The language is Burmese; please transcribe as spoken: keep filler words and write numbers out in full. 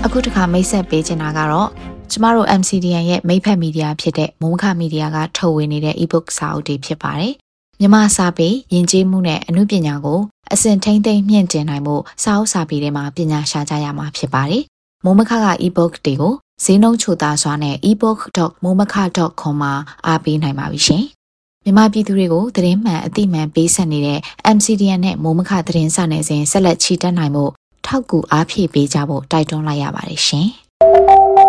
အခုတစ်ခါမိတ်ဆက်ပေးချင်တာကတော့ကျမတို့ M C D N ရဲ့မိတ်ဖက်မီဒီယာဖြစ်တဲ့မိုးမခမီဒီယာကထုတ်ဝေနေတဲ့ e-book စာအုပ်တွေဖြစ်ပါတယ်။မြန်မာစာပေယဉ်ကျေးမှုနဲ့အမှုပညာကိုအစဉ်ထိမ့်သိမ့်မြင့်တင်နိုင်မှုစာအုပ်စာပေတွေမှာပညာရှာကြရမှာဖြစ်ပါတယ်။မိုးမခက e-book တွေကိုဈေးနှုန်းချိုသားစွာနဲ့ e book dot momaka dot com မှာအားပေးနိုင်ပါပြီရှင်။မြန်မာပြည်သူတွေကိုသတင်းမှန်အသိမှန်ပေးဆက်နေတဲ့ M C D N နဲ့မိုးမခသတင်းစာနယ်ဇင်းဆက်လက်ချီတက်နိုင်မှုထောက်ကူအားဖြည့်ပေးကြဖို့တိုက်တွန်းလိုက်ရပါတယ်ရှင်။